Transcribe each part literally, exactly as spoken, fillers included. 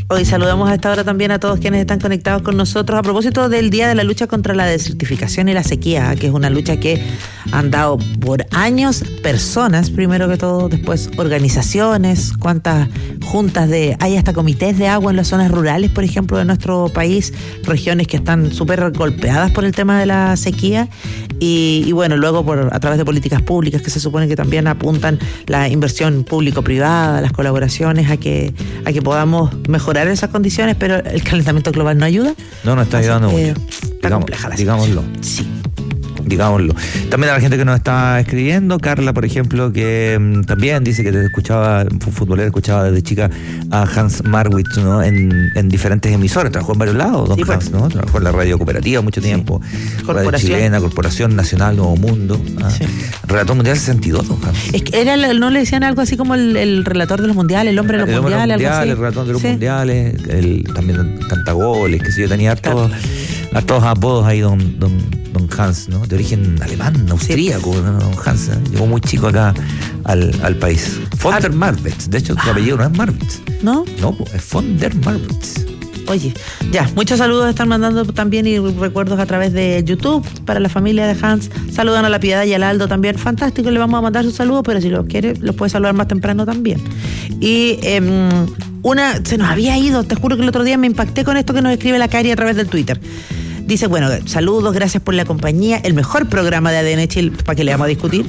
Hoy saludamos a esta hora también a todos quienes están conectados con nosotros a propósito del Día de la Lucha contra la Desertificación y la Sequía, que es una lucha que han dado por años personas, primero que todo, después organizaciones, cuántas juntas de... Hay hasta comités de agua en las zonas rurales, por ejemplo, de nuestro país, regiones que están súper golpeadas por el tema de la sequía y, y bueno, luego por a través de políticas públicas que se supone que también apuntan la inversión público-privada, las colaboraciones a que, a que podamos mejorar esas condiciones, pero el calentamiento global no ayuda. No, no está ayudando mucho. Está Digamos, compleja la digámoslo. situación. Sí. Digámoslo. También a la gente que nos está escribiendo, Carla, por ejemplo, que mmm, también dice que te escuchaba, futbolera, escuchaba desde chica a Hans Marwitz, ¿no? En, en diferentes emisoras, trabajó en varios lados, don Sí, Hans, pues. ¿no? Trabajó en la radio cooperativa mucho tiempo, Sí. Radio Corporación. Chilena, Corporación Nacional, Nuevo Mundo, ¿ah? Sí. Relator Mundial sesenta y dos, don Hans. Es que era, ¿no le decían algo así como el, el relator de los mundiales, el hombre de los El hombre de mundiales, los algo así? mundiales, el relator de los Sí. mundiales, el, también canta goles, que sé yo, tenía hartos, hartos apodos ahí, don, don, don Hans, ¿no? De origen alemán, austríaco, sí. ¿no? Don Hans, ¿eh? Llegó muy chico acá al, al país. Von der Marwitz, de hecho su apellido no es Marwitz. ¿No? No, es Von der Marwitz. Oye, ya, muchos saludos están mandando también y recuerdos a través de YouTube para la familia de Hans. Saludan a la Piedad y al Aldo también. Fantástico, le vamos a mandar sus saludos, pero si los quiere, los puede saludar más temprano también. Y eh, una, se nos había ido, te juro que el otro día me impacté con esto que nos escribe la Cari a través del Twitter. Dice, bueno, saludos, gracias por la compañía, el mejor programa de A D N Chile, para que le vamos a discutir.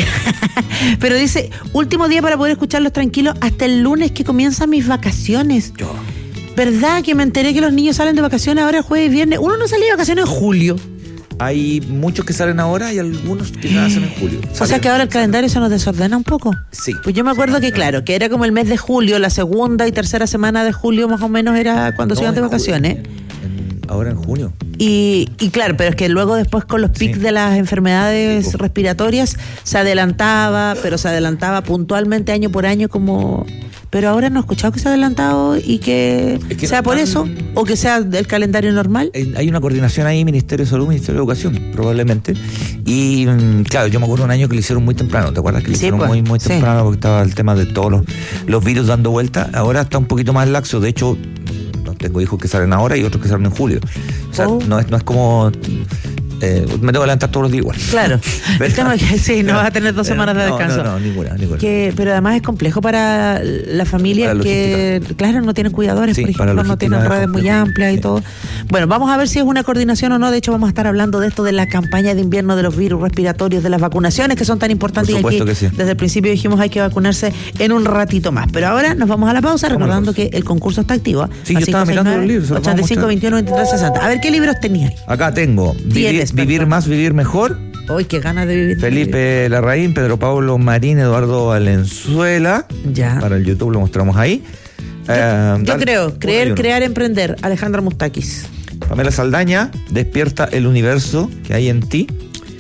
Pero dice, último día para poder escucharlos tranquilos hasta el lunes que comienzan mis vacaciones. Yo. ¿Verdad que me enteré que los niños salen de vacaciones ahora jueves, viernes? Uno no salía de vacaciones en julio. Hay muchos que salen ahora y algunos que nacen en julio. O sea que ahora el calendario se nos desordena un poco. Sí. Pues yo me acuerdo que, claro, que era como el mes de julio, la segunda y tercera semana de julio más o menos era cuando se iban de vacaciones. En, ahora en junio. Y, y claro, pero es que luego después con los pics Sí. de las enfermedades Sí, po. respiratorias se adelantaba, pero se adelantaba puntualmente año por año como... Pero ahora no he escuchado que se ha adelantado y que, Es que sea no por están- eso o que sea del calendario normal. Eh, Hay una coordinación ahí, Ministerio de Salud, Ministerio de Educación, probablemente. Y mm, claro, yo me acuerdo un año que lo hicieron muy temprano, ¿te acuerdas? Que lo Sí, hicieron pues, muy, muy sí. temprano porque estaba el tema de todos los, los virus dando vuelta. Ahora está un poquito más laxo, de hecho, no tengo hijos que salen ahora y otros que salen en julio. O sea, Oh. no, es, no es como... Eh, me tengo que levantar todos los días igual. Claro, el ¿Verdad? tema es que sí, no vas a tener dos Pero semanas de no, descanso. No, no, ninguna, ninguna. Que, pero además es complejo para la familia Para la que, claro, no tienen cuidadores, Sí, por para la ejemplo, no logística tienen es redes muy complejo. amplias y Sí. todo. Bueno, vamos a ver si es una coordinación o no. De hecho, vamos a estar hablando de esto, de la campaña de invierno de los virus respiratorios, de las vacunaciones que son tan importantes. Por Y supuesto aquí, que sí. desde el principio dijimos hay que vacunarse en un ratito más. Pero ahora nos vamos a la pausa, recordando que el concurso está activo. Sí, yo estaba mirando los libros, se los vamos a ochenta y cinco, mostrar. veintiuno, veintitrés, sesenta. A ver, ¿qué libros tenías? Acá tengo Vivir, Tienes, vivir perdón. más, vivir mejor. Uy, qué ganas de vivir. Felipe Larraín, Pedro Pablo Marín, Eduardo Valenzuela. Ya. Para el YouTube lo mostramos ahí. Yo, Eh, yo dale, creo, uno creer, y uno. crear, emprender. Alejandra Mustakis. Pamela Saldaña, Despierta el universo que hay en ti.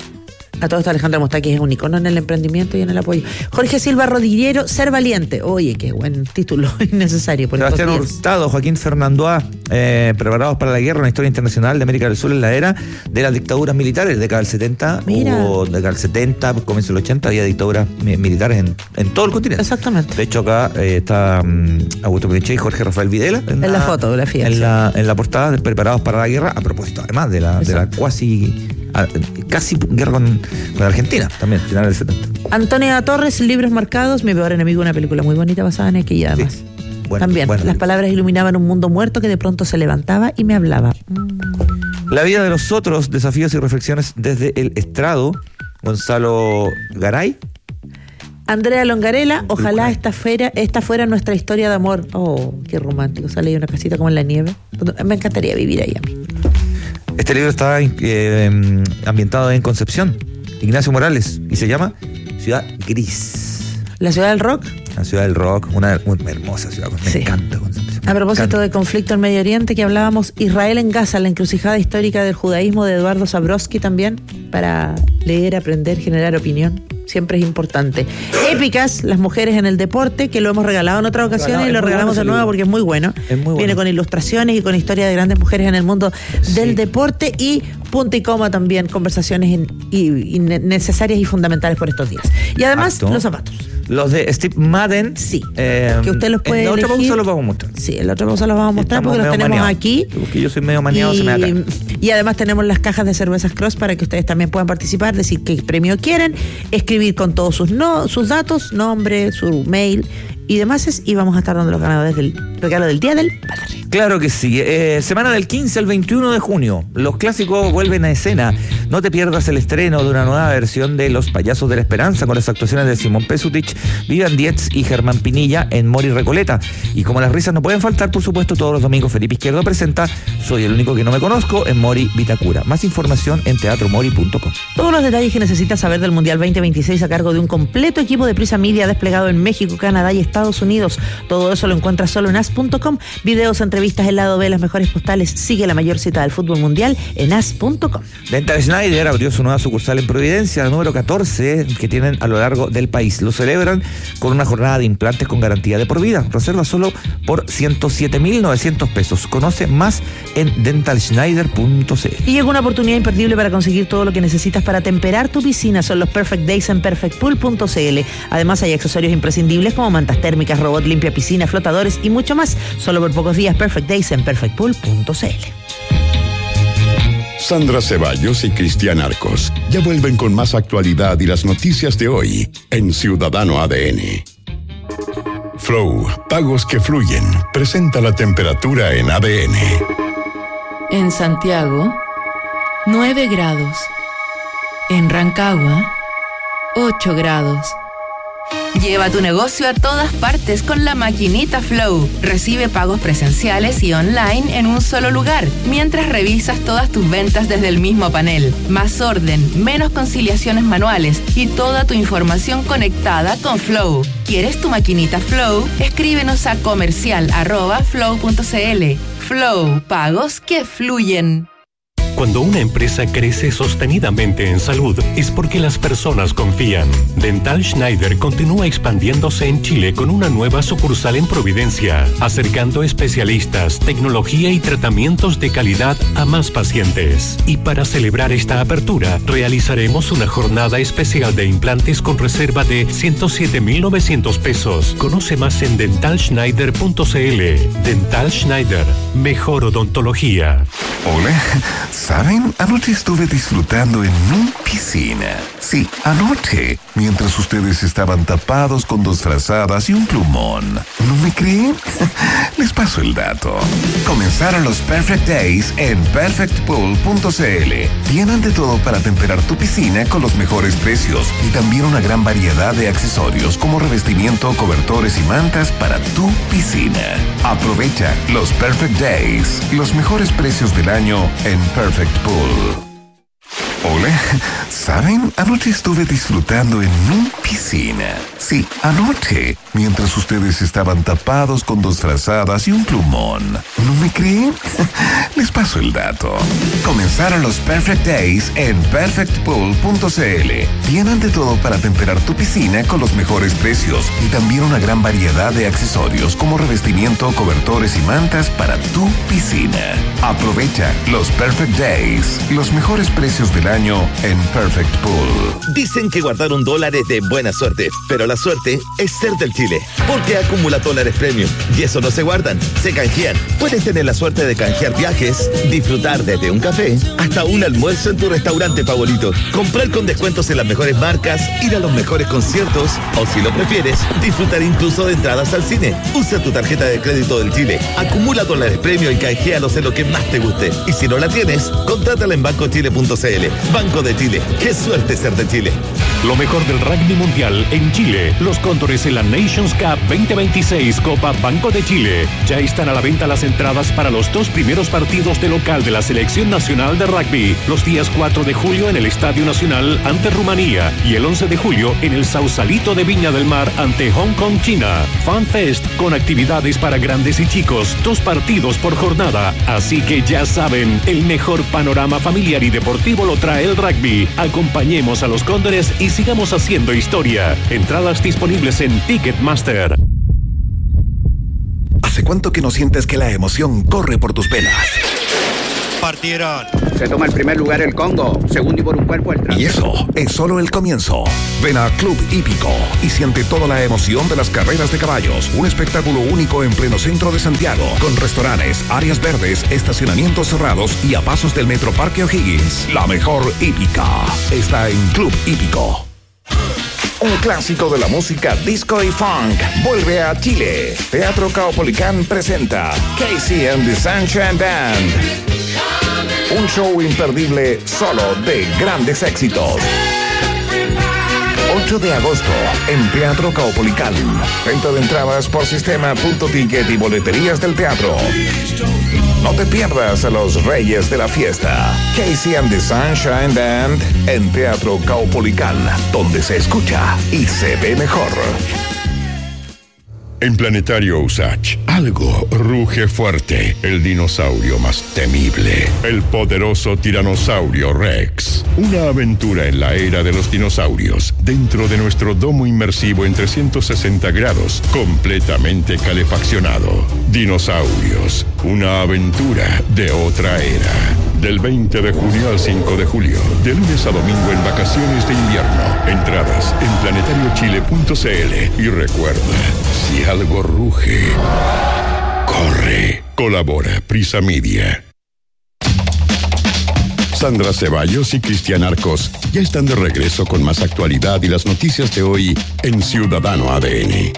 A todo esto, Alejandra Mustakis es un icono en el emprendimiento y en el apoyo. Jorge Silva Rodillero, Ser Valiente. Oye, qué buen título innecesario por estos Sebastián días. Hurtado, Joaquín Fernandoa, eh, Preparados para la guerra, una historia internacional de América del Sur en la era de las dictaduras militares, década del setenta, Mira. o década del setenta, comienzo del ochenta, había dictaduras mi- militares en, en todo el continente. Exactamente. De hecho, acá eh, está um, Augusto Pinochet y Jorge Rafael Videla. En la fotografía, En sí. la, en la portada de Preparados para la guerra, a propósito, además de la, de la Exacto. cuasi, a- casi guerra con, con Argentina, también, final del setenta. Antonia Torres, Libros Marcados, Mi peor enemigo, una película muy bonita basada en aquella además. Sí. Bueno, También, bueno. las palabras iluminaban un mundo muerto que de pronto se levantaba y me hablaba. La vida de los otros, desafíos y reflexiones desde el estrado. Gonzalo Garay. Andrea Longarela, ojalá Buena. esta fuera, esta fuera nuestra historia de amor. Oh, qué romántico. Sale ahí una casita como en la nieve. Me encantaría vivir ahí a mí. Este libro está eh, ambientado en Concepción. Ignacio Morales. Y se llama Ciudad Gris. La ciudad del rock. La ciudad del rock. Una, una hermosa ciudad. Me Sí. encanta Concepción. A propósito Encanta. de conflicto en Medio Oriente que hablábamos, Israel en Gaza, la encrucijada histórica del judaísmo de Eduardo Sabrowski también, para leer, aprender, generar opinión. Siempre es importante. Épicas, las mujeres en el deporte, que lo hemos regalado en otras ocasiones Regalado, y es lo muy regalamos bueno de ese nuevo libro. porque es muy bueno. Es muy bueno. Viene con ilustraciones y con historia de grandes mujeres en el mundo del Sí. deporte y punto y coma también, conversaciones in- y, y ne- necesarias y fundamentales por estos días. Y además, Harto. los zapatos. Los de Steve Madden. Sí. Eh, que usted los puede en la otra elegir. pausa los vamos a mostrar. Sí, en la otra pausa los vamos a mostrar Estamos porque los tenemos maneados. aquí. Porque yo soy medio maneado, y, se me da cara. y además tenemos las cajas de cervezas Cross para que ustedes también puedan participar, decir qué premio quieren, escribir con todos sus no, sus datos, nombre, su mail y demás, y vamos a estar dando los ganadores del regalo del Día del Padre. Claro que sí. Eh, semana del quince al veintiuno de junio. Los clásicos vuelven a escena. No te pierdas el estreno de una nueva versión de Los Payasos de la Esperanza con las actuaciones de Simón Pesutich, Vivian Dietz y Germán Pinilla en Mori Recoleta. Y como las risas no pueden faltar, por supuesto, todos los domingos Felipe Izquierdo presenta Soy el único que no me conozco en Mori Vitacura. Más información en teatro mori punto com. Todos los detalles que necesitas saber del Mundial veinte veintiséis a cargo de un completo equipo de Prisa Media desplegado en México, Canadá y Estados Unidos. Todo eso lo encuentras solo en as punto com. Videos, entrevistas, el lado B, las mejores postales. Sigue la mayor cita del fútbol mundial en as punto com. Dental Schneider abrió su nueva sucursal en Providencia, la número catorce que tienen a lo largo del país. Lo celebran con una jornada de implantes con garantía de por vida. Reserva solo por ciento siete mil novecientos pesos. Conoce más en dental schneider punto c l. Y llegó una oportunidad imperdible para conseguir todo lo que necesitas para temperar tu piscina. Son los Perfect Days en perfect pool punto c l. Además hay accesorios imprescindibles como mantas térmicas, robot limpia piscina, flotadores y mucho más. Solo por pocos días. Perfect Days en perfect pool punto c l. Sandra Ceballos y Cristian Arcos ya vuelven con más actualidad y las noticias de hoy en Ciudadano A D N. Flow, pagos que fluyen, presenta la temperatura en A D N. En Santiago, nueve grados. En Rancagua, ocho grados. Lleva tu negocio a todas partes con la maquinita Flow. Recibe pagos presenciales y online en un solo lugar, mientras revisas todas tus ventas desde el mismo panel. Más orden, menos conciliaciones manuales y toda tu información conectada con Flow. ¿Quieres tu maquinita Flow? Escríbenos a comercial arroba flow punto c l. Flow, pagos que fluyen. Cuando una empresa crece sostenidamente en salud, es porque las personas confían. Dental Schneider continúa expandiéndose en Chile con una nueva sucursal en Providencia, acercando especialistas, tecnología y tratamientos de calidad a más pacientes. Y para celebrar esta apertura, realizaremos una jornada especial de implantes con reserva de ciento siete mil novecientos pesos. Conoce más en dental schneider punto c l. Dental Schneider, mejor odontología. Hola, ¿saben? Anoche estuve disfrutando en mi piscina. Sí, anoche, mientras ustedes estaban tapados con dos frazadas y un plumón. ¿No me creen? Les paso el dato. Comenzaron los Perfect Days en perfect pool punto c l. Tienen de todo para temperar tu piscina con los mejores precios y también una gran variedad de accesorios como revestimiento, cobertores y mantas para tu piscina. Aprovecha los Perfect Days, los mejores precios del año en Perfect Pool. Hola, ¿saben? Anoche estuve disfrutando en mi piscina. Sí, anoche, mientras ustedes estaban tapados con dos frazadas y un plumón. ¿No me creen? Les paso el dato. Comenzaron los Perfect Days en perfect pool punto c l. Tienen de todo para temperar tu piscina con los mejores precios y también una gran variedad de accesorios como revestimiento, cobertores y mantas para tu piscina. Aprovecha los Perfect Days, los mejores precios del año en Perfect Pool. Dicen que guardar un dólar es de buena suerte, pero la suerte es ser del Chile, porque acumula dólares premium y eso no se guardan, se canjean. Puedes tener la suerte de canjear viajes, disfrutar desde un café hasta un almuerzo en tu restaurante favorito, comprar con descuentos en las mejores marcas, ir a los mejores conciertos o, si lo prefieres, disfrutar incluso de entradas al cine. Usa tu tarjeta de crédito del Chile, acumula dólares premium y canjealos en lo que más te guste. Y si no la tienes, contrátala en banco chile punto c l. Banco de Chile, qué suerte ser de Chile. Lo mejor del rugby mundial en Chile. Los Cóndores en la Nations Cup veinte veintiséis Copa Banco de Chile. Ya están a la venta las entradas para los dos primeros partidos de local de la Selección Nacional de Rugby. Los días cuatro de julio en el Estadio Nacional ante Rumanía y el once de julio en el Sausalito de Viña del Mar ante Hong Kong, China. Fan Fest con actividades para grandes y chicos. Dos partidos por jornada. Así que ya saben, el mejor panorama familiar y deportivo lo trae el rugby. Acompañemos a los Cóndores y sigamos haciendo historia. Entradas disponibles en Ticketmaster. ¿Hace cuánto que no sientes que la emoción corre por tus venas? partieron. Se toma el primer lugar el Congo, segundo y por un cuerpo el Y eso es solo el comienzo. Ven a Club Hípico y siente toda la emoción de las carreras de caballos. Un espectáculo único en pleno centro de Santiago, con restaurantes, áreas verdes, estacionamientos cerrados y a pasos del Metro Parque O'Higgins. La mejor hípica está en Club Hípico. Un clásico de la música disco y funk vuelve a Chile. Teatro Caupolicán presenta Casey and the Sunshine Band. Un show imperdible solo de grandes éxitos. ocho de agosto en Teatro Caupolicán. Venta de entradas por sistema punto ticket y boleterías del teatro. No te pierdas a los reyes de la fiesta. Casey and the Sunshine Band en Teatro Caupolicán, donde se escucha y se ve mejor. En Planetario Usach, algo ruge fuerte. El dinosaurio más temible. El poderoso tiranosaurio Rex. Una aventura en la era de los dinosaurios. Dentro de nuestro domo inmersivo en trescientos sesenta grados. Completamente calefaccionado. Dinosaurios. Una aventura de otra era. Del veinte de junio al cinco de julio. De lunes a domingo en vacaciones de invierno. Entradas en planetario chile punto c l. Y recuerda, si algo ruge, corre. Colabora Prisa Media. Sandra Ceballos y Cristian Arcos ya están de regreso con más actualidad y las noticias de hoy en Ciudadano A D N.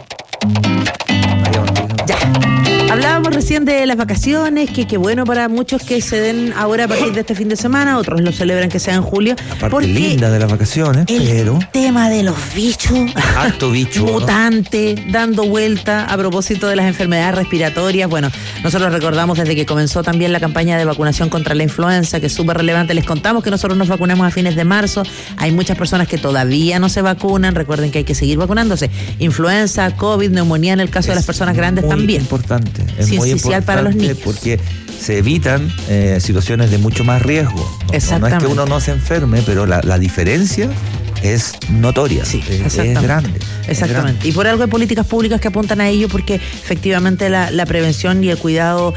Ya. Hablábamos recién de las vacaciones, que qué bueno para muchos que se den ahora a partir de este fin de semana, otros lo celebran que sea en julio. La parte linda de las vacaciones, el pero... tema de los bichos, harto bicho, mutante, ¿no? Dando vuelta a propósito de las enfermedades respiratorias. Bueno, nosotros recordamos desde que comenzó también la campaña de vacunación contra la influenza, que es súper relevante. Les contamos que nosotros nos vacunamos a fines de marzo. Hay muchas personas que todavía no se vacunan. Recuerden que hay que seguir vacunándose. Influenza, COVID, neumonía en el caso es de las personas grandes muy también. Importante. Es sí, muy sí, importante para los niños. Porque se evitan eh, situaciones de mucho más riesgo. No, Exactamente. no es que uno no se enferme, pero la, la diferencia es notoria, sí, es, es grande. Exactamente. Es grande. Y por algo hay políticas públicas que apuntan a ello, porque efectivamente la, la prevención y el cuidado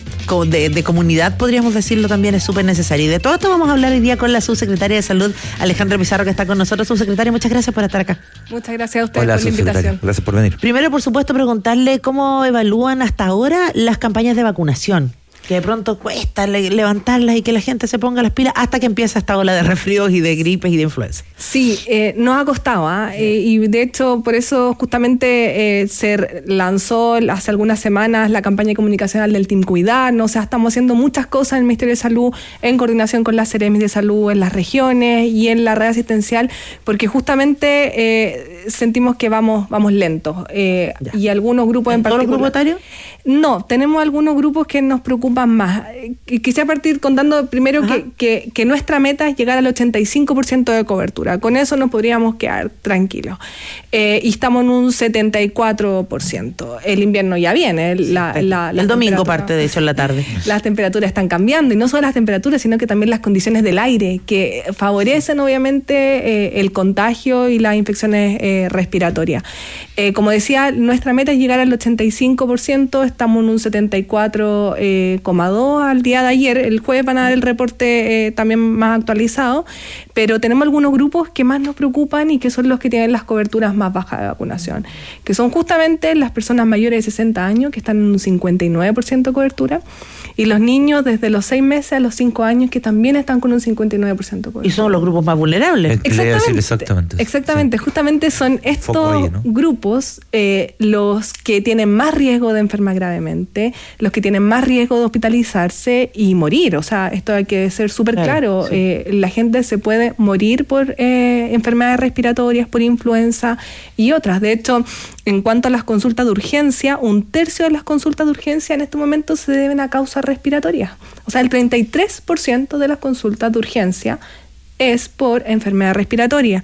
De, de comunidad, podríamos decirlo, también es súper necesario. Y de todo esto vamos a hablar hoy día con la subsecretaria de Salud, Alejandra Pizarro, que está con nosotros. Subsecretaria, muchas gracias por estar acá. Muchas gracias a ustedes Hola, por la invitación. Gracias por venir. Primero, por supuesto, preguntarle cómo evalúan hasta ahora las campañas de vacunación, que de pronto cuesta le- levantarlas y que la gente se ponga las pilas hasta que empieza esta ola de resfríos y de gripes y de influenza. Sí, eh, nos ha costado, ¿eh? Eh, y de hecho por eso justamente eh, se lanzó hace algunas semanas la campaña comunicacional del Team Cuidarnos. O sea, estamos haciendo muchas cosas en el Ministerio de Salud en coordinación con las Seremis de Salud en las regiones y en la red asistencial, porque justamente eh, sentimos que vamos vamos lentos. Eh, y algunos grupos en, ¿En todos los particular... grupos etarios? No, tenemos algunos grupos que nos preocupan más. Eh, Quisiera partir contando primero que, que, que nuestra meta es llegar al ochenta y cinco por ciento de cobertura. Con eso nos podríamos quedar tranquilos. Eh, y estamos en un setenta y cuatro por ciento. El invierno ya viene. La, Sí, la, el domingo parte, de hecho, en la tarde. Las temperaturas están cambiando, y no solo las temperaturas, sino que también las condiciones del aire, que favorecen obviamente eh, el contagio y las infecciones eh, respiratorias. Eh, como decía, nuestra meta es llegar al ochenta y cinco por ciento, estamos en un setenta y cuatro coma dos por ciento al día de ayer. El jueves van a dar el reporte eh, también más actualizado, pero tenemos algunos grupos que más nos preocupan y que son los que tienen las coberturas más bajas de vacunación, que son justamente las personas mayores de sesenta años, que están en un cincuenta y nueve por ciento de cobertura, y los niños desde los seis meses a los cinco años, que también están con un cincuenta y nueve por ciento de cobertura. Y son los grupos más vulnerables. Exactamente, exactamente. exactamente. Sí. Justamente son estos ahí, ¿no? grupos eh, los que tienen más riesgo de enfermar gravemente, los que tienen más riesgo de hospitalizarse y morir. O sea, esto hay que ser súper claro. Claro, sí. eh, la gente se puede morir por eh, enfermedades respiratorias, por influenza y otras. De hecho, en cuanto a las consultas de urgencia, un tercio de las consultas de urgencia en este momento se deben a causas respiratorias. O sea, el treinta y tres por ciento de las consultas de urgencia es por enfermedad respiratoria.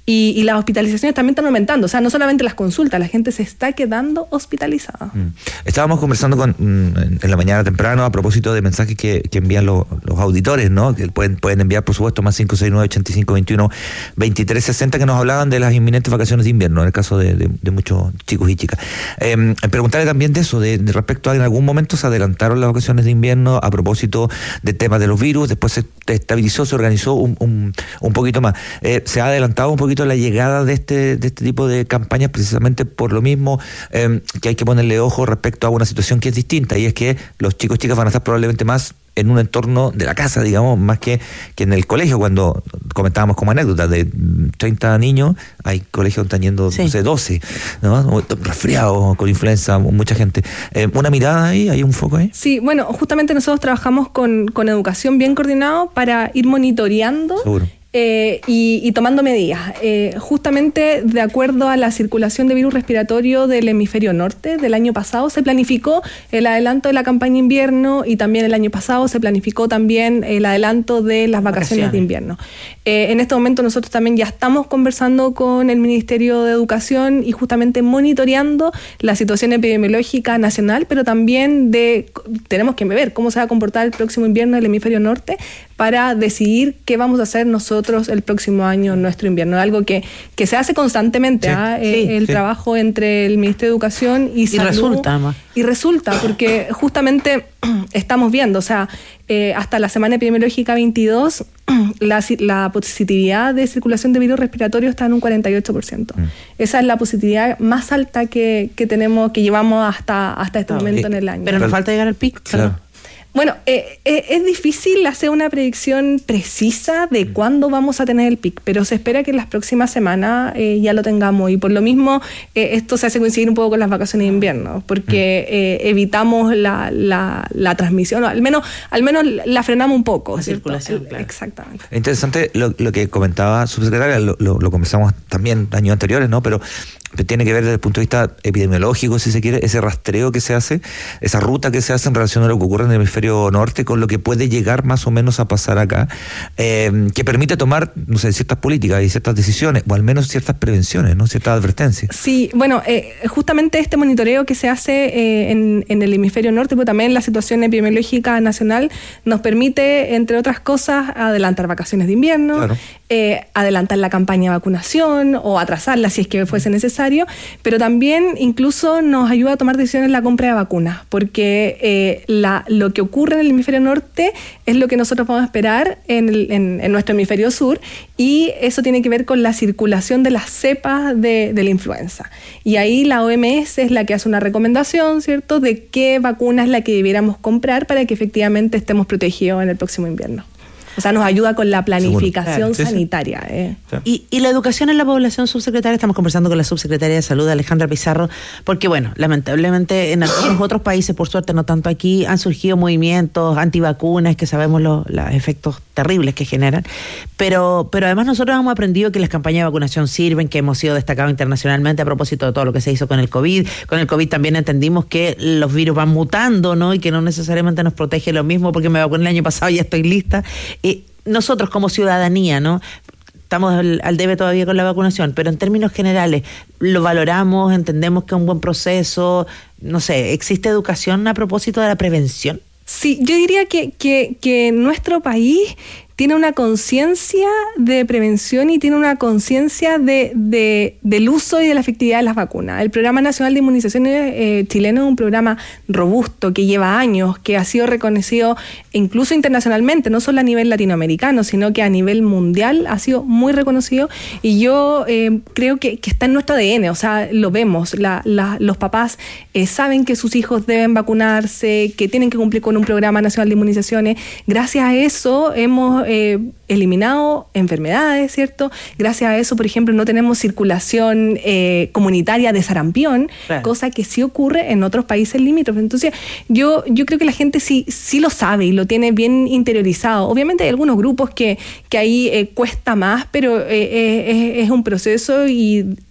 Y, y las hospitalizaciones también están aumentando. O sea, no solamente las consultas, la gente se está quedando hospitalizada. Mm. Estábamos conversando con, mm, en la mañana temprano a propósito de mensajes que, que envían los, los auditores, ¿no? Que pueden, pueden enviar, por supuesto, más cinco seis nueve, ochenta y cinco, veintiuno, veintitrés, sesenta, que nos hablaban de las inminentes vacaciones de invierno, en el caso de, de, de muchos chicos y chicas. Eh, preguntarle también de eso, de, de respecto a en algún momento se adelantaron las vacaciones de invierno a propósito de temas de los virus, después se estabilizó, se organizó un, un, un poquito más. Eh, se ha adelantado un poquito la llegada de este, de este tipo de campañas precisamente por lo mismo eh, que hay que ponerle ojo respecto a una situación que es distinta, y es que los chicos y chicas van a estar probablemente más en un entorno de la casa, digamos, más que, que en el colegio. Cuando comentábamos como anécdota de treinta niños, hay colegios donde están yendo, sí. no sé, doce, ¿no? Resfriados, con influenza, mucha gente. Eh, ¿Una mirada ahí? ¿Hay un foco ahí? Sí, bueno, justamente nosotros trabajamos con, con educación bien coordinado para ir monitoreando. Seguro. Eh, y, y tomando medidas, eh, justamente de acuerdo a la circulación de virus respiratorio del hemisferio norte del año pasado, se planificó el adelanto de la campaña invierno, y también el año pasado se planificó también el adelanto de las vacaciones, vacaciones. de invierno. Eh, en este momento nosotros también ya estamos conversando con el Ministerio de Educación y justamente monitoreando la situación epidemiológica nacional, pero también de tenemos que ver cómo se va a comportar el próximo invierno del hemisferio norte para decidir qué vamos a hacer nosotros el próximo año en nuestro invierno. Algo que, que se hace constantemente, sí, ¿ah? sí, el sí. trabajo entre el Ministerio de Educación y, y Salud. Y resulta, más. Y resulta, porque justamente estamos viendo, o sea, eh, hasta la semana epidemiológica veintidós, la, la positividad de circulación de virus respiratorio está en un cuarenta y ocho por ciento. Mm. Esa es la positividad más alta que, que tenemos, que llevamos hasta, hasta este ah, momento eh, en el año. Pero nos falta llegar al pico. Claro. Bueno, eh, eh, es difícil hacer una predicción precisa de cuándo vamos a tener el pic, pero se espera que en las próximas semanas eh, ya lo tengamos, y por lo mismo eh, esto se hace coincidir un poco con las vacaciones de invierno, porque eh, evitamos la, la, la transmisión, o al menos al menos la frenamos un poco. La ¿cierto? circulación, el, claro. Exactamente. Interesante lo, lo que comentaba subsecretaria, lo, lo, lo conversamos también años anteriores, ¿no? Pero tiene que ver desde el punto de vista epidemiológico, si se quiere, ese rastreo que se hace, esa ruta que se hace en relación a lo que ocurre en el hemisferio norte con lo que puede llegar más o menos a pasar acá, eh, que permite tomar, no sé, ciertas políticas y ciertas decisiones, o al menos ciertas prevenciones, ¿no? Ciertas advertencias. Sí, bueno, eh, justamente este monitoreo que se hace eh, en, en el hemisferio norte, pero también la situación epidemiológica nacional, nos permite, entre otras cosas, adelantar vacaciones de invierno, claro. eh, adelantar la campaña de vacunación o atrasarla si es que fuese necesario, pero también incluso nos ayuda a tomar decisiones en la compra de vacunas, porque eh, la, lo que ocurre en el hemisferio norte es lo que nosotros vamos a esperar en, el, en, en nuestro hemisferio sur, y eso tiene que ver con la circulación de las cepas de, de la influenza. Y ahí la O M S es la que hace una recomendación, ¿cierto?, de qué vacuna es la que debiéramos comprar para que efectivamente estemos protegidos en el próximo invierno. O sea, nos ayuda con la planificación claro, sanitaria. Sí, sí. Eh. Sí. Y, y la educación en la población, subsecretaria, estamos conversando con la subsecretaria de Salud, Alejandra Pizarro, porque bueno, lamentablemente en algunos otros países, por suerte no tanto aquí, han surgido movimientos antivacunas que sabemos los, los efectos terribles que generan, pero, pero además nosotros hemos aprendido que las campañas de vacunación sirven, que hemos sido destacados internacionalmente a propósito de todo lo que se hizo con el COVID. Con el COVID también entendimos que los virus van mutando, ¿no? Y que no necesariamente nos protege lo mismo porque me vacuné el año pasado y ya estoy lista. Y nosotros como ciudadanía, ¿no?, estamos al, al debe todavía con la vacunación, pero en términos generales lo valoramos, entendemos que es un buen proceso, no sé, ¿existe educación a propósito de la prevención? Sí, yo diría que, que, que nuestro país tiene una conciencia de prevención y tiene una conciencia de, de, del uso y de la efectividad de las vacunas. El Programa Nacional de Inmunizaciones eh, chileno es un programa robusto, que lleva años, que ha sido reconocido incluso internacionalmente, no solo a nivel latinoamericano, sino que a nivel mundial ha sido muy reconocido, y yo eh, creo que, que está en nuestro A D N, o sea, lo vemos, la, la, los papás eh, saben que sus hijos deben vacunarse, que tienen que cumplir con un Programa Nacional de Inmunizaciones. Gracias a eso hemos Eh, eliminado enfermedades, ¿cierto? Gracias a eso, por ejemplo, no tenemos circulación eh, comunitaria de sarampión, claro. cosa que sí ocurre en otros países limítrofes. Entonces, yo, yo creo que la gente sí, sí lo sabe y lo tiene bien interiorizado. Obviamente hay algunos grupos que, que ahí eh, cuesta más, pero eh, eh, es, es un proceso, y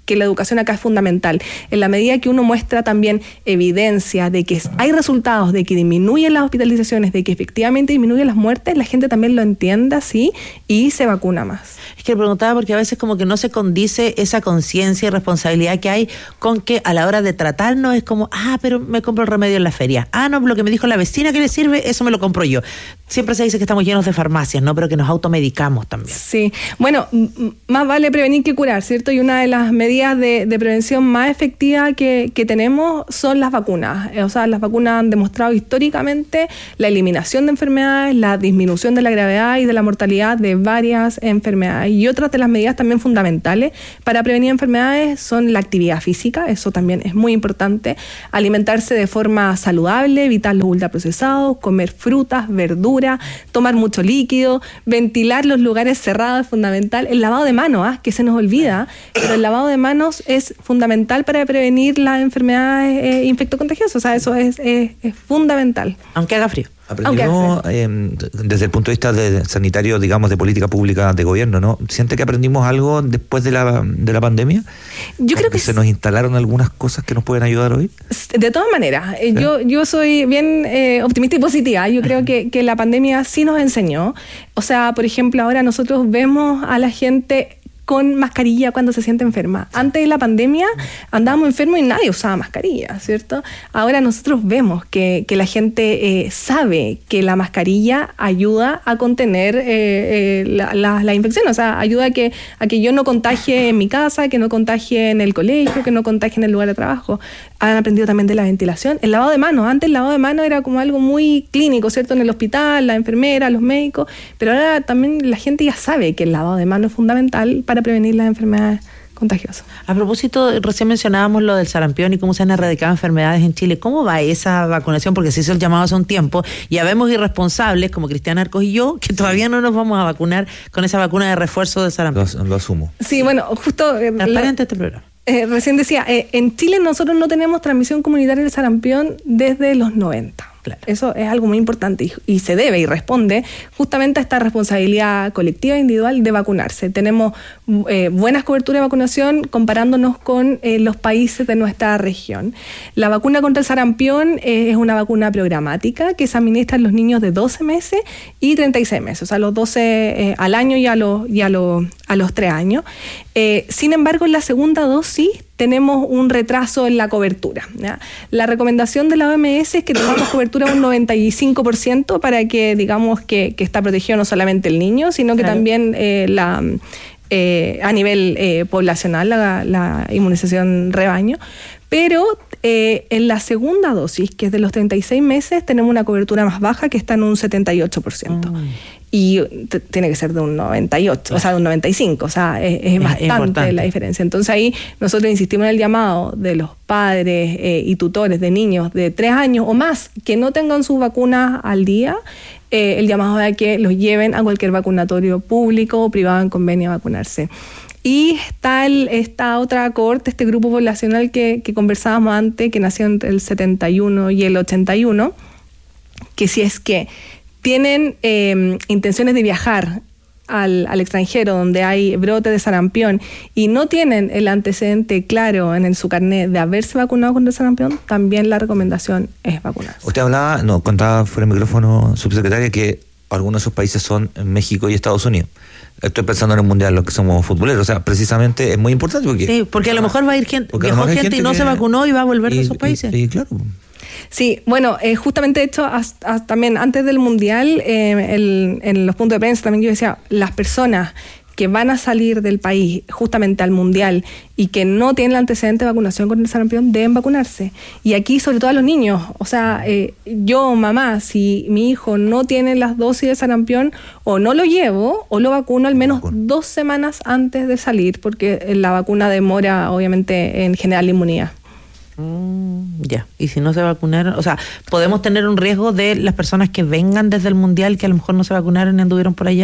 que la educación acá es fundamental. En la medida que uno muestra también evidencia de que hay resultados, de que disminuyen las hospitalizaciones, de que efectivamente disminuyen las muertes, la gente también lo entiende así y se vacuna más. Es que le preguntaba porque a veces como que no se condice esa conciencia y responsabilidad que hay con que a la hora de tratarnos es como, ah, pero me compro el remedio en la feria. Ah, no, lo que me dijo la vecina que le sirve, eso me lo compro yo. Siempre se dice que estamos llenos de farmacias, ¿no? Pero que nos automedicamos también. Sí, bueno, m- más vale prevenir que curar, ¿cierto? Y una de las medidas de, de prevención más efectivas que, que tenemos son las vacunas. O sea, las vacunas han demostrado históricamente la eliminación de enfermedades, la disminución de la gravedad y de la mortalidad de varias enfermedades. Y otras de las medidas también fundamentales para prevenir enfermedades son la actividad física, eso también es muy importante, alimentarse de forma saludable, evitar los ultraprocesados, comer frutas, verduras, tomar mucho líquido, ventilar los lugares cerrados es fundamental, el lavado de manos, ¿eh? que se nos olvida, pero el lavado de manos es fundamental para prevenir las enfermedades eh, infectocontagiosas, o sea, eso es, es, es fundamental. Aunque haga frío. Aprendimos eh, desde el punto de vista de sanitario, digamos, de política pública de gobierno, ¿no? ¿Siente que aprendimos algo después de la de la pandemia? Yo creo que se nos instalaron algunas cosas que nos pueden ayudar hoy. De todas maneras, eh, ¿Sí? yo yo soy bien eh, optimista y positiva. Yo creo que, que la pandemia sí nos enseñó. O sea, por ejemplo, ahora nosotros vemos a la gente con mascarilla cuando se siente enferma. Antes de la pandemia andábamos enfermos y nadie usaba mascarilla, ¿cierto? Ahora nosotros vemos que, que la gente eh, sabe que la mascarilla ayuda a contener eh, eh, la, la, la infección, o sea, ayuda a que, a que yo no contagie en mi casa, que no contagie en el colegio, que no contagie en el lugar de trabajo. Han aprendido también de la ventilación. El lavado de manos, antes el lavado de manos era como algo muy clínico, ¿cierto? En el hospital, la enfermera, los médicos, pero ahora también la gente ya sabe que el lavado de manos es fundamental para prevenir las enfermedades contagiosas. A propósito, recién mencionábamos lo del sarampión y cómo se han erradicado enfermedades en Chile. ¿Cómo va esa vacunación? Porque se hizo el llamado hace un tiempo y habemos irresponsables como Cristiana Arcos y yo que todavía no nos vamos a vacunar con esa vacuna de refuerzo del sarampión. Lo, lo asumo. Sí, bueno, justo... Eh, Transparente este programa. Eh, recién decía, eh, en Chile nosotros no tenemos transmisión comunitaria del sarampión desde los noventa. Claro. Eso es algo muy importante y, y se debe y responde justamente a esta responsabilidad colectiva e individual de vacunarse. Tenemos eh, buenas coberturas de vacunación comparándonos con eh, los países de nuestra región. La vacuna contra el sarampión eh, es una vacuna programática que se administra en los niños de doce meses y treinta y seis meses, o sea, los doce eh, al año y a los, y a los, a los tres años. Eh, sin embargo, en la segunda dosis tenemos un retraso en la cobertura, ¿ya? La recomendación de la O M S es que tengamos cobertura de un noventa y cinco por ciento para que digamos que, que está protegido no solamente el niño, sino que claro. también eh, la, eh, a nivel eh, poblacional la, la inmunización rebaño. Pero eh, en la segunda dosis, que es de los treinta y seis meses, tenemos una cobertura más baja que está en un setenta y ocho por ciento. Mm. Y t- tiene que ser de un noventa y ocho, o sea, de un noventa y cinco, o sea, es, es, es bastante importante la diferencia. Entonces ahí nosotros insistimos en el llamado de los padres eh, y tutores de niños de tres años o más que no tengan sus vacunas al día, eh, el llamado a que los lleven a cualquier vacunatorio público o privado en convenio a vacunarse. Y está el, esta otra cohorte, este grupo poblacional que, que conversábamos antes, que nació entre el setenta y uno y el ochenta y uno, que si es que tienen eh, intenciones de viajar al, al extranjero donde hay brote de sarampión y no tienen el antecedente claro en el, su carnet de haberse vacunado contra el sarampión, también la recomendación es vacunarse. Usted hablaba, no, contaba fuera del micrófono, subsecretaria, que algunos de esos países son México y Estados Unidos. Estoy pensando en el mundial, los que somos futboleros, o sea, precisamente es muy importante porque... Sí, porque a lo mejor va a ir gente, viajó gente, gente y no que, se vacunó y va a volver y, de esos países. Y, y claro... Sí, bueno, eh, justamente de hecho, hasta, hasta también antes del Mundial, eh, el, en los puntos de prensa también yo decía, las personas que van a salir del país justamente al Mundial y que no tienen el antecedente de vacunación contra el sarampión deben vacunarse. Y aquí, sobre todo a los niños, o sea, eh, yo, mamá, si mi hijo no tiene las dosis de sarampión, o no lo llevo o lo vacuno al menos dos semanas antes de salir, porque la vacuna demora, obviamente, en generar la inmunidad. Mm, ya, y si no se vacunaron, o sea, podemos tener un riesgo de las personas que vengan desde el Mundial que a lo mejor no se vacunaron y anduvieron por allá.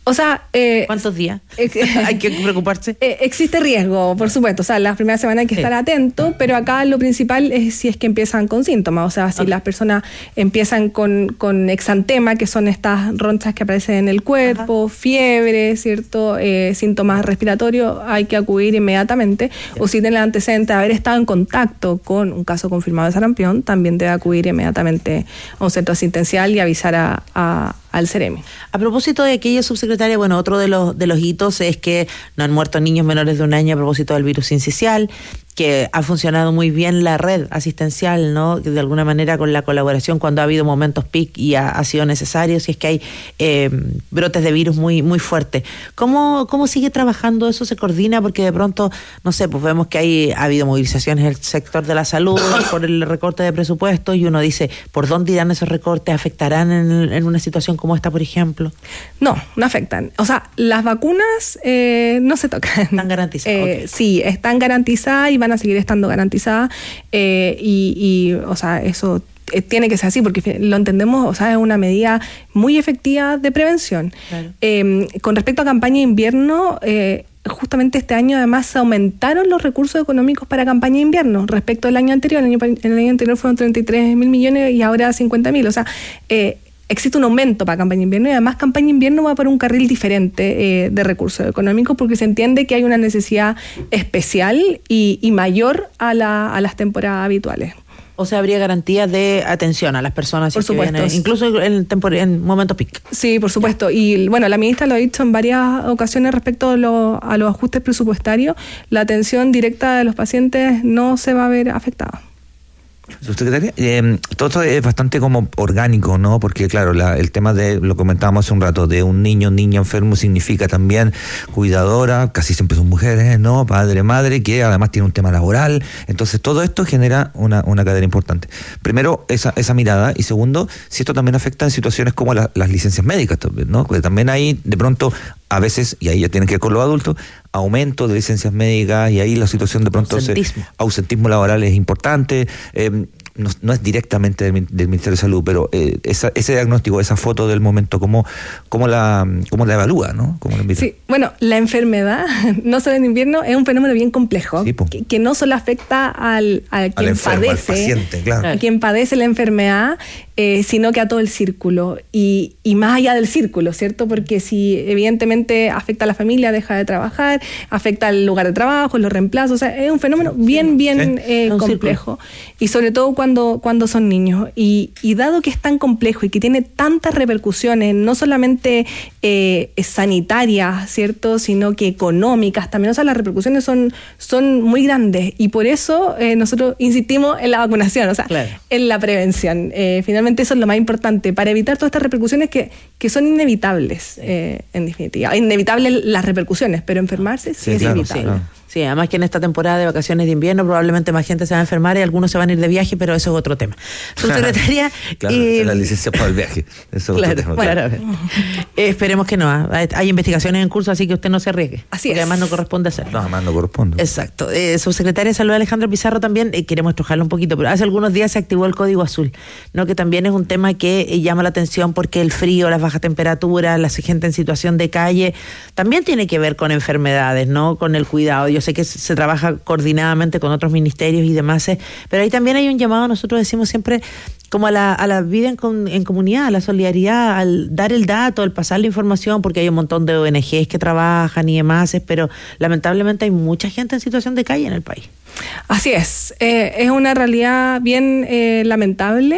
O sea, eh, ¿cuántos días hay que preocuparse? Eh, existe riesgo, por supuesto. O sea, las primeras semanas hay que sí. estar atento, pero acá lo principal es si es que empiezan con síntomas. O sea, si okay. las personas empiezan con, con exantema, que son estas ronchas que aparecen en el cuerpo, ajá. fiebre, ¿cierto? Eh, síntomas respiratorios, hay que acudir inmediatamente. Sí. O si tienen el antecedente de haber estado en contacto con un caso confirmado de sarampión, también debe acudir inmediatamente a un centro asistencial y avisar a, a al Ceremi. A propósito de aquella subsecretaria, bueno, otro de los de los hitos es que no han muerto niños menores de un año a propósito del virus sincicial, que ha funcionado muy bien la red asistencial, ¿no? De alguna manera con la colaboración cuando ha habido momentos pic y ha, ha sido necesario, si es que hay eh, brotes de virus muy muy fuertes. ¿Cómo, ¿Cómo sigue trabajando eso? ¿Se coordina? Porque de pronto, no sé, pues vemos que hay, ha habido movilizaciones en el sector de la salud por el recorte de presupuestos y uno dice, ¿por dónde irán esos recortes? ¿Afectarán en, en una situación como esta, por ejemplo? No, no afectan. O sea, las vacunas eh, no se tocan. Están garantizadas. Eh, okay. Sí, están garantizadas y van a seguir estando garantizadas eh, y, y, o sea, eso eh, tiene que ser así porque lo entendemos, o sea, es una medida muy efectiva de prevención. Claro. Eh, con respecto a campaña de invierno, eh, justamente este año además se aumentaron los recursos económicos para campaña de invierno respecto al año anterior. El año, el año anterior fueron treinta y tres mil millones y ahora cincuenta mil, o sea, eh, existe un aumento para campaña de invierno y además campaña de invierno va por un carril diferente eh, de recursos económicos porque se entiende que hay una necesidad especial y, y mayor a, la, a las temporadas habituales. O sea, habría garantía de atención a las personas. Por si supuesto. Vienen, incluso en, tempor- en momentos pic. Sí, por supuesto. Y bueno, la ministra lo ha dicho en varias ocasiones respecto a, lo, a los ajustes presupuestarios. La atención directa de los pacientes no se va a ver afectada. Subsecretaria, eh, todo esto es bastante como orgánico, ¿no? Porque claro, la, el tema de, lo comentábamos hace un rato, de un niño, niña enfermo significa también cuidadora, casi siempre son mujeres, ¿no? Padre, madre, que además tiene un tema laboral. Entonces todo esto genera una, una cadena importante. Primero, esa, esa mirada, y segundo, si esto también afecta en situaciones como la, las licencias médicas también, ¿no? Porque también hay, de pronto, a veces, y ahí ya tienen que ver con los adultos, aumento de licencias médicas y ahí la situación de pronto ausentismo, se, ausentismo laboral es importante. Eh, no, no es directamente del, del Ministerio de Salud, pero eh, esa, ese diagnóstico, esa foto del momento, ¿cómo, cómo, la, cómo la evalúa, ¿no? ¿Cómo la sí, bueno, la enfermedad, no solo en invierno, es un fenómeno bien complejo, sí, que, que no solo afecta al, a quien al enfermo, padece, al paciente, claro. a quien padece la enfermedad, eh, sino que a todo el círculo y, y más allá del círculo, ¿cierto? Porque si evidentemente afecta a la familia, deja de trabajar, afecta al lugar de trabajo, los reemplazos, o sea, es un fenómeno bien, bien sí, eh, complejo. Y sobre todo cuando, cuando son niños. Y, y dado que es tan complejo y que tiene tantas repercusiones, no solamente eh, sanitarias, ¿cierto? Sino que económicas también. O sea, las repercusiones son, son muy grandes. Y por eso eh, nosotros insistimos en la vacunación, o sea, claro. en la prevención. Eh, finalmente eso es lo más importante, para evitar todas estas repercusiones que, que son inevitables, eh, en definitiva. Inevitables las repercusiones, pero enfermarse sí, sí es claro, inevitable. Sí, claro. Sí, además que en esta temporada de vacaciones de invierno probablemente más gente se va a enfermar y algunos se van a ir de viaje, pero eso es otro tema. Subsecretaria... claro, eh, la licencia para el viaje. Eso claro, es otro tema. Claro. Bueno, eh, esperemos que no. Hay investigaciones en curso, así que usted no se arriesgue. Así es. Además no corresponde hacerlo. No, además no corresponde. Exacto. Eh, Subsecretaria de Salud Alejandra Pizarro también, eh, queremos estrujarlo un poquito, pero hace algunos días se activó el Código Azul, ¿no? Que también es un tema que eh, llama la atención porque el frío, las bajas temperaturas, la gente en situación de calle, también tiene que ver con enfermedades, ¿no? Con el cuidado. Yo sé que se trabaja coordinadamente con otros ministerios y demás, pero ahí también hay un llamado, nosotros decimos siempre, como a la, a la vida en, en comunidad, a la solidaridad, al dar el dato, al pasar la información, porque hay un montón de O N Ges que trabajan y demás, pero lamentablemente hay mucha gente en situación de calle en el país. Así es, eh, es una realidad bien eh, lamentable,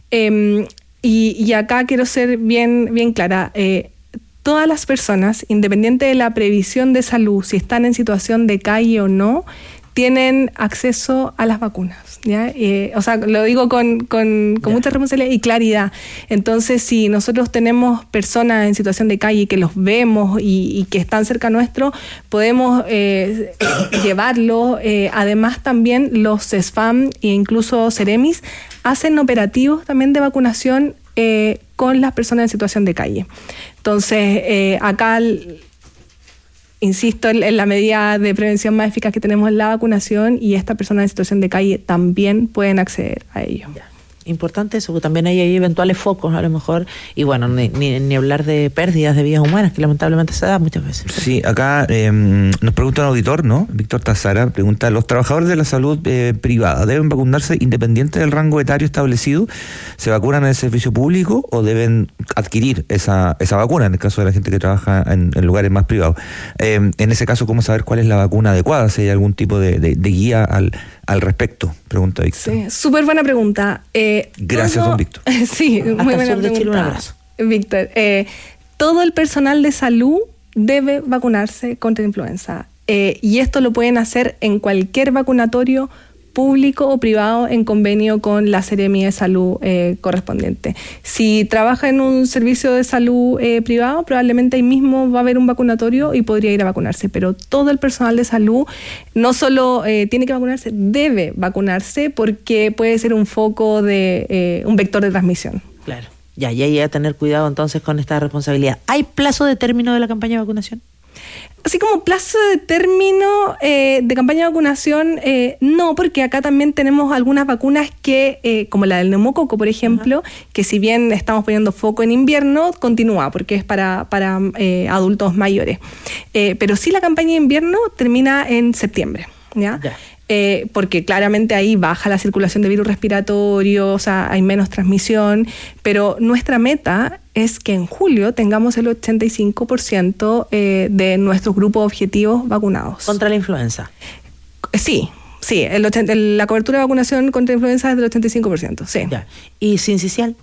eh, y, y acá quiero ser bien, bien clara. Eh, Todas las personas, independiente de la previsión de salud, si están en situación de calle o no, tienen acceso a las vacunas, ¿ya? Eh, o sea, lo digo con, con, con mucha responsabilidad y claridad. Entonces, si nosotros tenemos personas en situación de calle que los vemos y, y que están cerca nuestro, podemos eh, llevarlos. Eh, además, también los CESFAM e incluso Ceremis hacen operativos también de vacunación eh, con las personas en situación de calle. Entonces, eh, acá, insisto, en, en la medida de prevención más eficaz que tenemos es la vacunación y estas personas en situación de calle también pueden acceder a ello. Ya. Importante eso, porque también hay, hay eventuales focos a lo mejor, y bueno, ni, ni, ni hablar de pérdidas de vidas humanas, que lamentablemente se da muchas veces. Sí, acá eh, nos pregunta un auditor, ¿no? Víctor Tazara, pregunta, ¿los trabajadores de la salud eh, privada deben vacunarse independiente del rango etario establecido? ¿Se vacunan en el servicio público o deben adquirir esa, esa vacuna, en el caso de la gente que trabaja en, en lugares más privados? Eh, en ese caso, ¿cómo saber cuál es la vacuna adecuada? Si hay algún tipo de, de, de guía al, al respecto, pregunta Víctor. Sí, súper buena pregunta. Eh, Gracias, todo, don Víctor. Sí, Hasta muy el buena sur de Chile, un pregunta, abrazo. Víctor. Eh, todo el personal de salud debe vacunarse contra influenza. Eh, y esto lo pueden hacer en cualquier vacunatorio público o privado en convenio con la Seremía de Salud eh, correspondiente. Si trabaja en un servicio de salud eh, privado, probablemente ahí mismo va a haber un vacunatorio y podría ir a vacunarse, pero todo el personal de salud no solo eh, tiene que vacunarse, debe vacunarse porque puede ser un foco de eh, un vector de transmisión. Claro, ya, ya hay que tener cuidado entonces con esta responsabilidad. ¿Hay plazo de término de la campaña de vacunación? Así como plazo de término eh, de campaña de vacunación, eh, no, porque acá también tenemos algunas vacunas que, eh, como la del neumococo, por ejemplo, uh-huh. que si bien estamos poniendo foco en invierno, continúa, porque es para, para eh, adultos mayores. Eh, pero sí la campaña de invierno termina en septiembre, ¿ya? Ya. Eh, porque claramente ahí baja la circulación de virus respiratorio, o sea, hay menos transmisión, pero nuestra meta es que en julio tengamos el ochenta y cinco por ciento eh, de nuestros grupos objetivos vacunados. ¿Contra la influenza? Sí, sí, el ochenta, la cobertura de vacunación contra influenza es del ochenta y cinco por ciento, sí. Ya. ¿Y sincicial?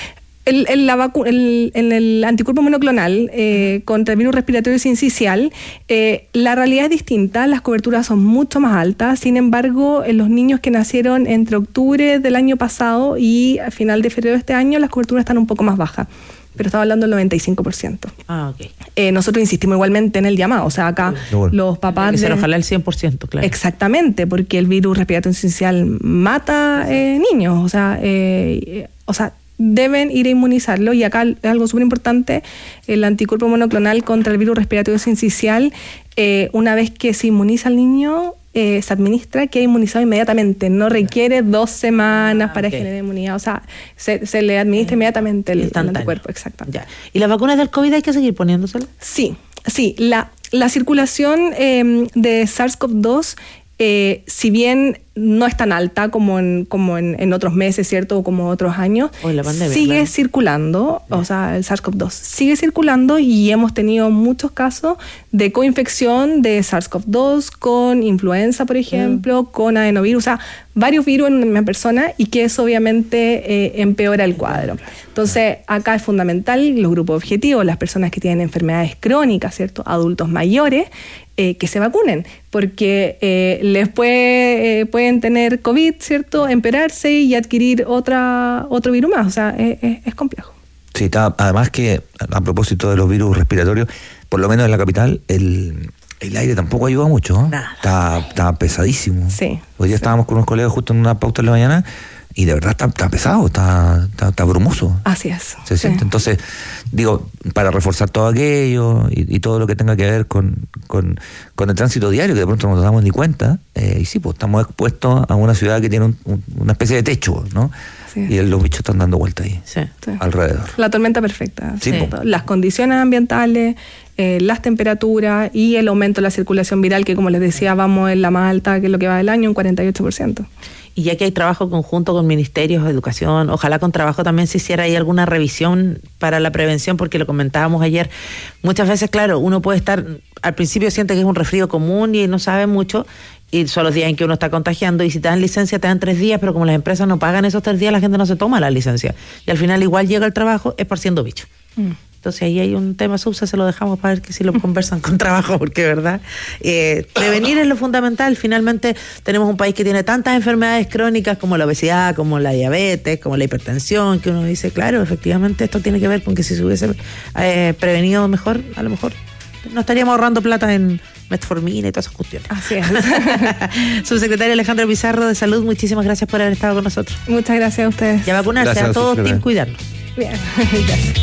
El, el, la vacu- el, el, el anticuerpo monoclonal eh, uh-huh. contra el virus respiratorio sincicial, eh, la realidad es distinta, las coberturas son mucho más altas, sin embargo, en los niños que nacieron entre octubre del año pasado y a final de febrero de este año, las coberturas están un poco más bajas, pero estaba hablando del noventa y cinco por ciento. Ah, ok. Eh, nosotros insistimos igualmente en el llamado, o sea, acá bueno. los papás... De... ojalá el cien por ciento, claro. Exactamente, porque el virus respiratorio sincicial mata eh, niños, o sea, eh, o sea, deben ir a inmunizarlo, y acá es algo súper importante, el anticuerpo monoclonal contra el virus respiratorio sincicial, eh, una vez que se inmuniza al niño, eh, se administra, queda inmunizado inmediatamente, no requiere dos semanas ah, para okay. generar inmunidad, o sea, se, se le administra inmediatamente el, el anticuerpo, exactamente. Ya. ¿Y las vacunas del COVID hay que seguir poniéndoselas? Sí, sí, la, la circulación eh, de SARS-CoV dos, eh, si bien no es tan alta como en como en, en otros meses, ¿cierto? O como otros años, Hoy la pandemia, sigue claro. circulando, yeah. o sea, el SARS-CoV dos sigue circulando, y hemos tenido muchos casos de coinfección de SARS-CoV dos con influenza, por ejemplo, mm. con adenovirus, o sea, varios virus en una persona, y que eso obviamente eh, empeora el cuadro. Entonces, acá es fundamental los grupos objetivos, las personas que tienen enfermedades crónicas, ¿cierto? Adultos mayores, eh, que se vacunen, porque eh, les puede, eh, pueden tener COVID, ¿cierto? Empeorarse y adquirir otra otro virus más, o sea, es, es, es complejo. Sí, está, además que a propósito de los virus respiratorios, por lo menos en la capital, el, el aire tampoco ayuda mucho, ¿no? Nada. Está, está pesadísimo. Sí. Hoy día sí. estábamos con unos colegas justo en una pauta en la mañana, y de verdad está, está pesado, está, está, está brumoso. Así es. Se siente. Sí. Entonces, digo, para reforzar todo aquello y, y todo lo que tenga que ver con, con, con el tránsito diario, que de pronto no nos damos ni cuenta, eh, y sí, pues estamos expuestos a una ciudad que tiene un, un, una especie de techo, ¿no? Sí. Y los bichos están dando vuelta ahí, sí. alrededor. La tormenta perfecta. Sí, sí. Las condiciones ambientales, eh, las temperaturas y el aumento de la circulación viral, que como les decía, vamos en la más alta que es lo que va del año, un cuarenta y ocho por ciento. Y ya que hay trabajo conjunto con ministerios de educación, ojalá con trabajo también se hiciera ahí alguna revisión para la prevención, porque lo comentábamos ayer, muchas veces, claro, uno puede estar, al principio siente que es un resfrío común y no sabe mucho, y son los días en que uno está contagiando, y si te dan licencia te dan tres días, pero como las empresas no pagan esos tres días, la gente no se toma la licencia, y al final igual llega al trabajo esparciendo bicho. Mm. Entonces ahí hay un tema subsa, se lo dejamos para ver que si lo conversan con trabajo, porque verdad, eh, prevenir es lo fundamental. Finalmente tenemos un país que tiene tantas enfermedades crónicas como la obesidad, como la diabetes, como la hipertensión, que uno dice, claro, efectivamente esto tiene que ver con que si se hubiese eh, prevenido mejor, a lo mejor no estaríamos ahorrando plata en metformina y todas esas cuestiones. Así es. Subsecretaria Alejandra Pizarro de Salud, muchísimas gracias por haber estado con nosotros. Muchas gracias a ustedes. Y a vacunarse, gracias a todos, sin cuidarnos. Bien, gracias.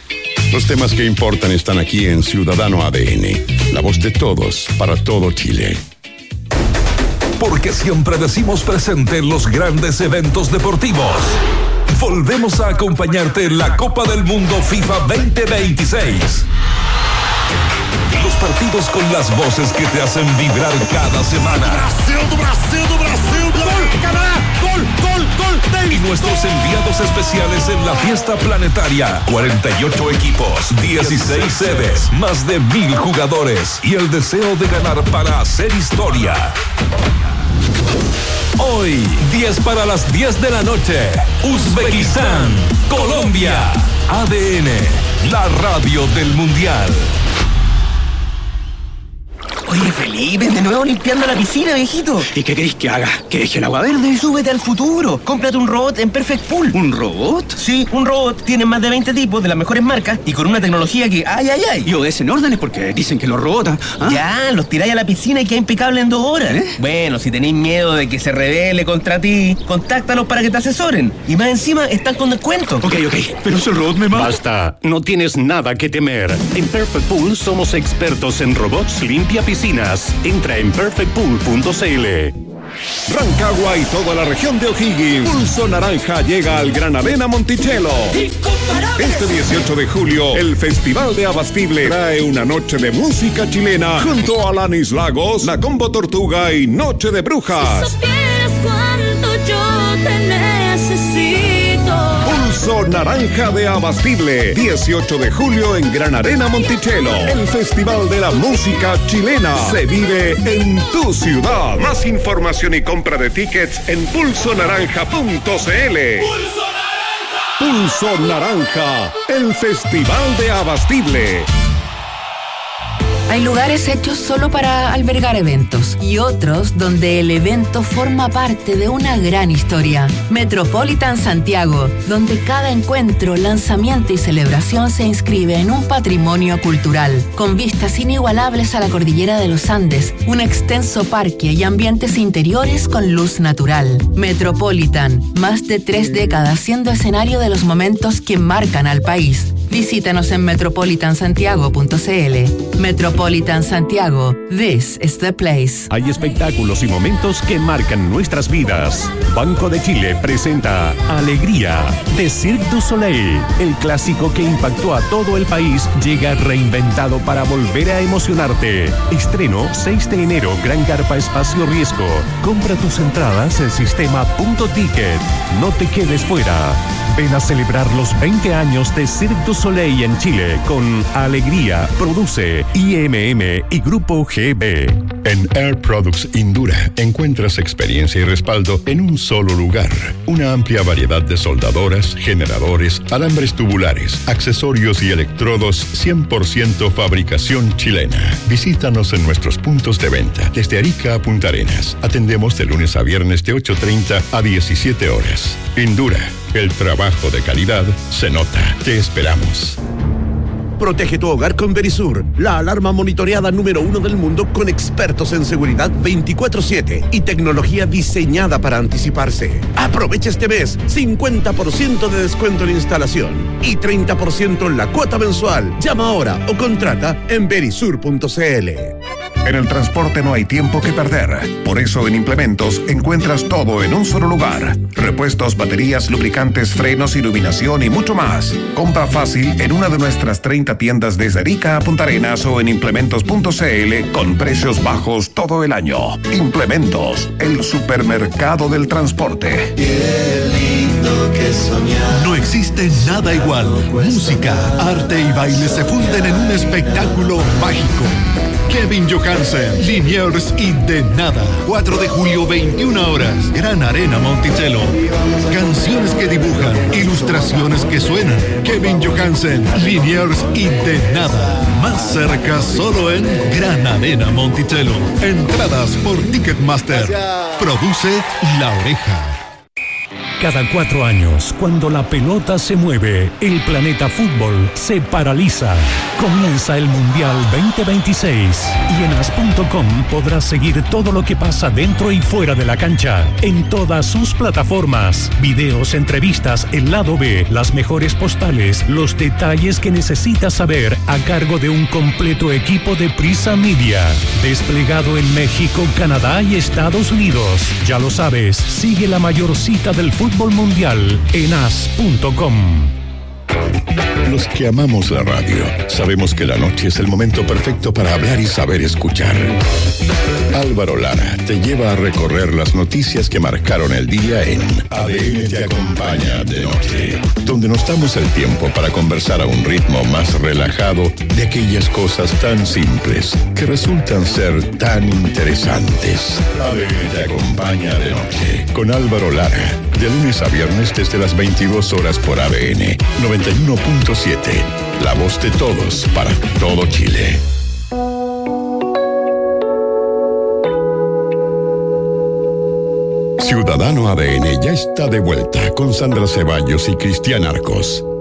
Los temas que importan están aquí en Ciudadano A D N, la voz de todos para todo Chile. porque siempre decimos presente en los grandes eventos deportivos. Volvemos a acompañarte en la Copa del Mundo FIFA veinte veintiséis. Los partidos con las voces que te hacen vibrar cada semana. Brasil, do Brasil, do Brasil, gol, Canadá, gol, gol, gol. Y nuestros enviados especiales en la fiesta planetaria. cuarenta y ocho equipos, dieciséis sedes, más de mil jugadores y el deseo de ganar para hacer historia. Hoy, diez para las diez de la noche, Uzbekistán, Colombia. A D N, la radio del Mundial. Oye, Felipe, de nuevo limpiando la piscina, viejito. ¿Y qué querés que haga? ¿Que deje el agua verde? Súbete al futuro. Cómprate un robot en Perfect Pool. ¿Un robot? Sí, un robot. Tiene más de veinte tipos de las mejores marcas y con una tecnología que... ¡Ay, ay, ay! Y obedecen órdenes porque dicen que los robots... ¿ah? Ya, los tiráis a la piscina y queda impecable en dos horas. ¿Eh? Bueno, si tenéis miedo de que se rebele contra ti, contáctalos para que te asesoren. Y más encima, están con descuento. Ok, ok. Pero si el robot me mata... Basta. No tienes nada que temer. En Perfect Pool somos expertos en robots limpia piscinas. Entra en perfect pool punto c l. Rancagua y toda la región de O'Higgins. Pulso Naranja llega al Gran Arena Monticello. Este dieciocho de julio, el Festival de Abastible trae una noche de música chilena junto a Alanis Lagos, La Combo Tortuga y Noche de Brujas. Si supieras cuánto yo te necesito. Pulso Naranja de Abastible, dieciocho de julio en Gran Arena Monticello. El Festival de la Música Chilena se vive en tu ciudad. Más información y compra de tickets en pulso naranja punto c l. ¡Pulso Naranja! Pulso Naranja, el Festival de Abastible. Hay lugares hechos solo para albergar eventos y otros donde el evento forma parte de una gran historia. Metropolitan Santiago, donde cada encuentro, lanzamiento y celebración se inscribe en un patrimonio cultural, con vistas inigualables a la cordillera de los Andes, un extenso parque y ambientes interiores con luz natural. Metropolitan, más de tres décadas siendo escenario de los momentos que marcan al país. Visítanos en metropolitan santiago punto c l. Metropolitan Santiago, this is the place. Hay espectáculos y momentos que marcan nuestras vidas. Banco de Chile presenta Alegría de Cirque du Soleil. El clásico que impactó a todo el país llega reinventado para volver a emocionarte. Estreno seis de enero, Gran Carpa Espacio Riesgo. Compra tus entradas en sistema punto ticket. No te quedes fuera. Ven a celebrar los veinte años de Cirque du Soleil en Chile con Alegría. Produce I M M y Grupo G B. En Air Products Indura encuentras experiencia y respaldo en un solo lugar. Una amplia variedad de soldadoras, generadores, alambres tubulares, accesorios y electrodos cien por ciento fabricación chilena. Visítanos en nuestros puntos de venta desde Arica a Punta Arenas. Atendemos de lunes a viernes de ocho treinta a diecisiete horas. Indura, el trabajo de calidad se nota. Te esperamos. Protege tu hogar con Verisur, la alarma monitoreada número uno del mundo con expertos en seguridad veinticuatro siete y tecnología diseñada para anticiparse. Aprovecha este mes cincuenta por ciento de descuento en instalación y treinta por ciento en la cuota mensual. Llama ahora o contrata en verisur punto c l. En el transporte no hay tiempo que perder. Por eso en Implementos encuentras todo en un solo lugar. Repuestos, baterías, lubricantes, frenos, iluminación y mucho más. Compra fácil en una de nuestras treinta tiendas desde Arica a Punta Arenas o en implementos punto c l con precios bajos todo el año. Implementos, el supermercado del transporte. Qué lindo que soñar. No existe nada igual. Música, arte y baile se funden en un espectáculo mágico. Kevin Johansen, Liniers y De Nada. cuatro de julio, veintiuna horas. Gran Arena Monticello. Canciones que dibujan, ilustraciones que suenan. Kevin Johansen, Liniers y De Nada. Más cerca solo en Gran Arena Monticello. Entradas por Ticketmaster. Produce La Oreja. Cada cuatro años, cuando la pelota se mueve, el planeta fútbol se paraliza. Comienza el Mundial veinte veintiséis y en as punto com podrás seguir todo lo que pasa dentro y fuera de la cancha, en todas sus plataformas. Videos, entrevistas, el lado B, las mejores postales, los detalles que necesitas saber a cargo de un completo equipo de Prisa Media. Desplegado en México, Canadá y Estados Unidos. Ya lo sabes, sigue la mayor cita del fútbol mundial en as punto com. Los que amamos la radio sabemos que la noche es el momento perfecto para hablar y saber escuchar. Álvaro Lara te lleva a recorrer las noticias que marcaron el día en A D N Te Acompaña de Noche, donde nos damos el tiempo para conversar a un ritmo más relajado de aquellas cosas tan simples que resultan ser tan interesantes. A D N Te Acompaña de Noche con Álvaro Lara, de lunes a viernes desde las veintidós horas por A D N noventa y uno punto siete, la voz de todos para todo Chile. Ciudadano A D N ya está de vuelta con Sandra Ceballos y Cristian Arcos.